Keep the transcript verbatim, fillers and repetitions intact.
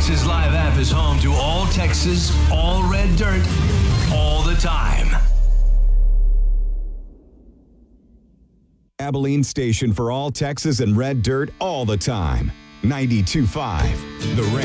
Texas Live app is home to all Texas, all red dirt, all the time. Abilene station for all Texas and red dirt all the time. ninety-two point five The Range.